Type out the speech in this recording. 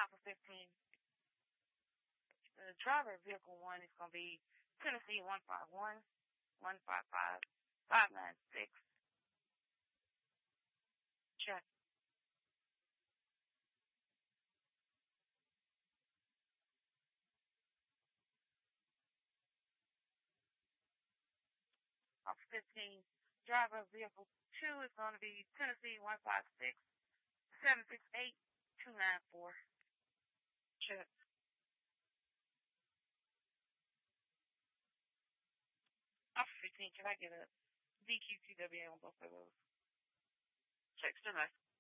Alpha 15. The driver of vehicle 1 is going to be Tennessee 151 155 596. Check. Alpha 15. Driver of vehicle 2 is going to be Tennessee 156 768 294. Check. Alpha 15, can I get a DQTW on both of those? Check, still nice.